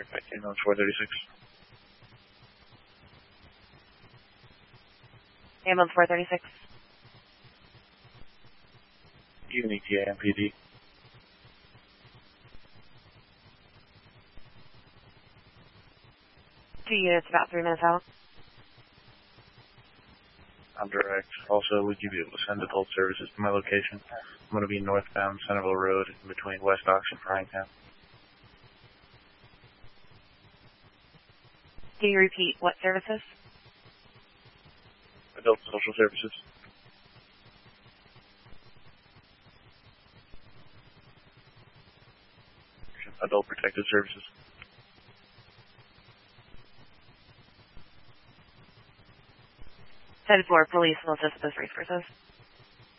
Perfect. Ambulance 436. Ambulance 436. ETA MPD. Two units about 3 minutes out. I'm direct. Also, would you be able to send adult services to my location? I'm going to be northbound Centerville Road in between West Ox and Fryingtown. Can you repeat what services? Adult social services. Adult protective services. 10-4, police will assist with those resources.